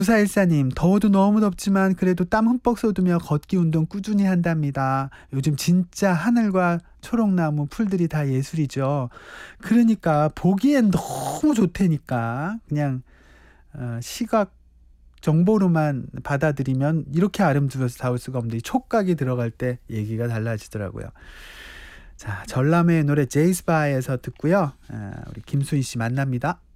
9414님, 더워도 너무 덥지만 그래도 땀 흠뻑 쏟으며 걷기 운동 꾸준히 한답니다. 요즘 진짜 하늘과 초록나무, 풀들이 다 예술이죠. 그러니까 보기엔 너무 좋다니까. 그냥 시각 정보로만 받아들이면 이렇게 아름다울 수가 없는데 촉각이 들어갈 때 얘기가 달라지더라고요. 자, 전람회의 노래 제이스바에서 듣고요. 우리 김수희 씨 만납니다.